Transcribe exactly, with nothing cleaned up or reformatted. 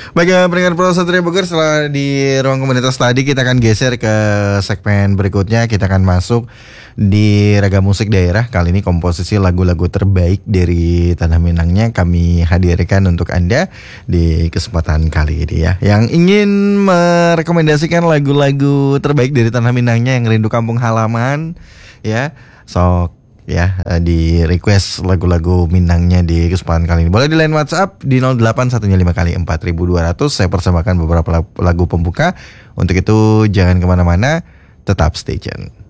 Baik, pendengar Pro Satria Bogor, setelah di ruang komunitas tadi kita akan geser ke segmen berikutnya. Kita akan masuk di Ragam Musik Daerah. Kali ini komposisi lagu-lagu terbaik dari Tanah Minangnya kami hadirkan untuk Anda di kesempatan kali ini ya. Yang ingin merekomendasikan lagu-lagu terbaik dari Tanah Minangnya yang rindu kampung halaman ya, sok ya, di request lagu-lagu Minangnya di kesempatan kali ini. Boleh di line WhatsApp di nol delapan satu lima kali empat ribu dua ratus. Saya persembahkan beberapa lagu pembuka. Untuk itu jangan kemana-mana, tetap stay tune.